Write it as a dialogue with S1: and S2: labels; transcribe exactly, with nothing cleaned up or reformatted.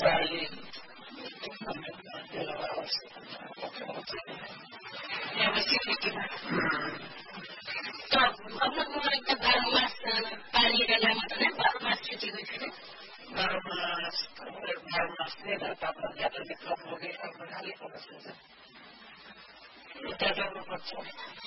S1: Bali, ya mesti bikin. तो हम लोग का बारह मास पानी डालना मतलब है बारह मास खेती हुई थी बारह मास बारह मास में तापमान ज्यादा से कम हो गया और बना लिया तो ज्यादा पड़ता है